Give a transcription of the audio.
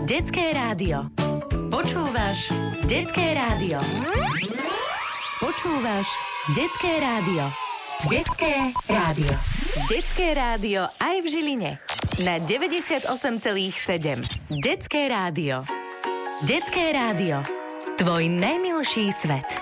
Detské rádio. Počúvaš Detské rádio. Počúvaš Detské rádio. Detské rádio. Detské rádio aj v Žiline. Na 98,7. Detské rádio. Detské rádio. Tvoj najmilší svet.